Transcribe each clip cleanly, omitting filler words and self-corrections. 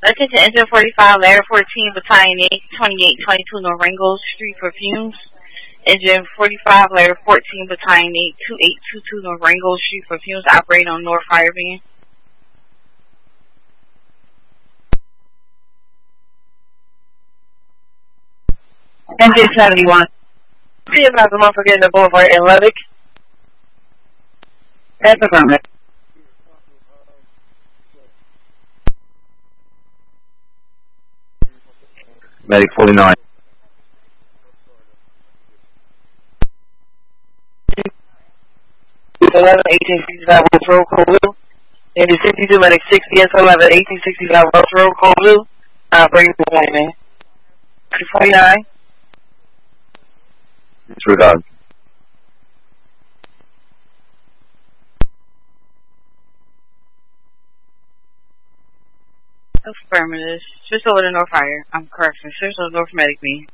Attention Engine 45, Layer 14, Battalion 8, 2822 Norango Street for fumes. Engine 45, Layer 14, Battalion 8, 2822 Norango Street for fumes, operating on North Firebeam. Engine 71. See about the motherfucker in the boulevard in Lubbock. That's affirmative. Medic 49. Engine 1865 West Road, Cold Blue. Engine 62, Medic 60, S11, 1865 West Road, Cold Blue. Operating deployment. 49. Disregard. Affirmative. Switch over to North Fire. I'm correction. Switch over to North Medic B.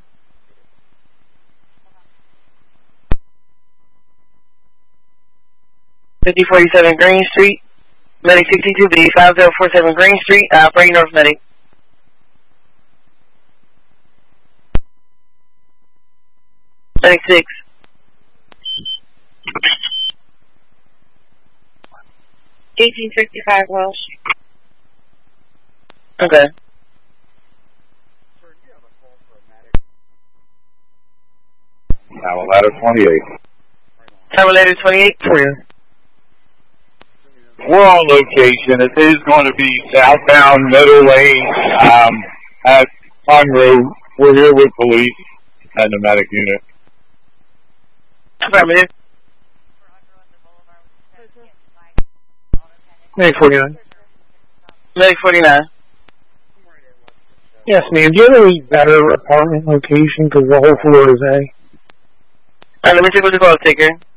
$5047 Green Street. Medic 62B, 5047 Green Street. Operating North Medic. Medic 6. $1865 Welsh. Okay. Tower ladder 28. Tower ladder 28, clear. We're on location. It is going to be southbound Middle Lane at Conroe. We're here with police and the medic unit. Affirmative. Medic 49. Medic 49. Yes, ma'am. Do you have any better apartment location? Because the whole floor is A. Alright, let me take what the call taker.